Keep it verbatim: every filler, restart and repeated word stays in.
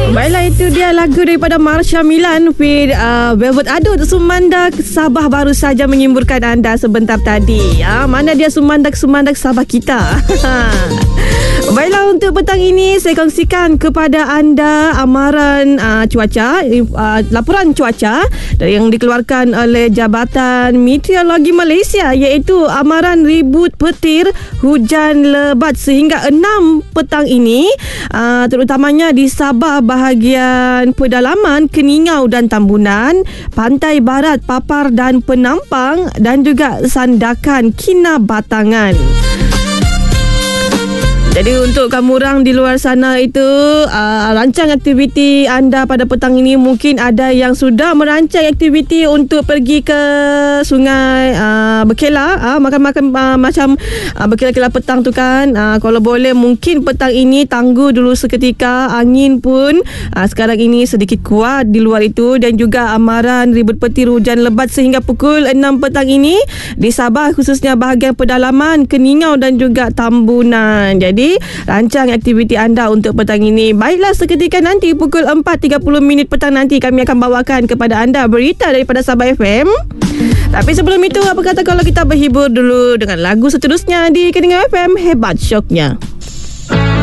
Baiklah, itu dia lagu daripada Marsha Milan with uh, Velvet Adut. Sumanda Sabah baru saja menyemburkan anda sebentar tadi. Ah, mana dia sumandak-sumandak Sabah kita? Baiklah, untuk petang ini saya kongsikan kepada anda amaran uh, cuaca, uh, laporan cuaca yang dikeluarkan oleh Jabatan Meteorologi Malaysia, iaitu amaran ribut petir hujan lebat sehingga enam petang ini, uh, terutamanya di Sabah bahagian pedalaman Keningau dan Tambunan, pantai barat Papar dan Penampang dan juga Sandakan Kinabatangan. Jadi untuk kamu orang di luar sana itu, uh, rancang aktiviti anda pada petang ini. Mungkin ada yang sudah merancang aktiviti untuk pergi ke sungai uh, berkelah, uh, makan-makan uh, macam uh, berkelah-kelah petang tu kan. Uh, kalau boleh mungkin petang ini tangguh dulu seketika. Angin pun uh, sekarang ini sedikit kuat di luar itu, dan juga amaran ribut petir hujan lebat sehingga pukul enam petang ini di Sabah, khususnya bahagian pedalaman Keningau dan juga Tambunan. Jadi rancang aktiviti anda untuk petang ini. Baiklah, seketika nanti pukul empat tiga puluh minit petang nanti kami akan bawakan kepada anda berita daripada Sabah F M. Tapi sebelum itu, apa kata kalau kita berhibur dulu dengan lagu seterusnya di Keningau F M, Hebat Syoknya.